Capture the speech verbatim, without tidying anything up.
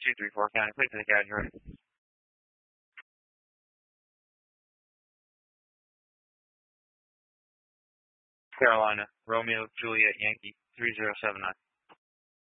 two three four County, please take out your Carolina, Romeo, Juliet, Yankee, three zero seven nine.